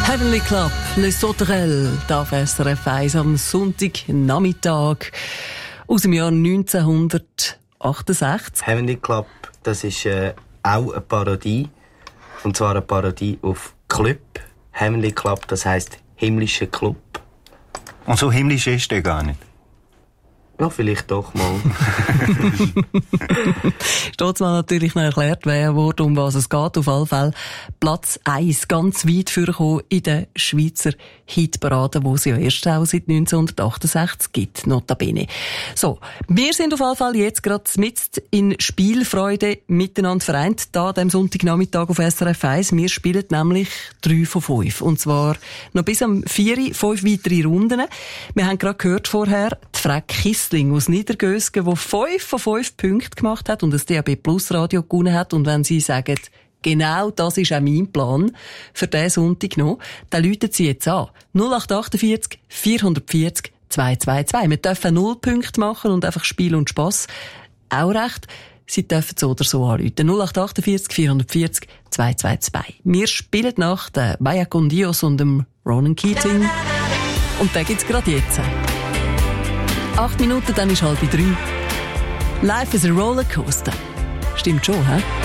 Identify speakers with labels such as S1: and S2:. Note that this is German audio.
S1: Heavenly Club, Les Sauterelles, da auf SRF 1 am Sonntagnachmittag aus dem Jahr 1968.
S2: Heavenly Club, das ist auch eine Parodie. Und zwar eine Parodie auf Club. Heavenly Club, das heisst himmlischer Club.
S3: Und so himmlisch ist der gar nicht?
S2: Ja, vielleicht doch mal.
S1: Steht's mal natürlich noch erklärt worden, um was es geht. Auf alle Fälle Platz 1, ganz weit vorgekommen in der Schweizer Hitparade, wo es ja erst auch seit 1968 gibt, notabene. So, wir sind auf alle Fälle jetzt gerade mitten in Spielfreude miteinander vereint, da am Sonntagnachmittag auf SRF 1. Wir spielen nämlich 3 von 5. Und zwar noch bis am 4, 5 weitere Runden. Wir haben gerade gehört vorher, die Frau Kissling aus Niedergösgen, die 5 von 5 Punkten gemacht hat und das DAB Plus Radio gewonnen hat. Und wenn Sie sagen, genau das ist auch mein Plan für diesen Sonntag noch, dann läuten Sie jetzt an. 0848 440 222. Wir dürfen 0 Punkte machen und einfach Spiel und Spass. Auch recht. Sie dürfen so oder so anrufen. 0848 440 222. Wir spielen nach den Maya con Dios und dem Ronan Keating. Und den gibt's gerade jetzt. 8 Minuten, dann ist 2:30. Life is a Rollercoaster. Stimmt schon, hä?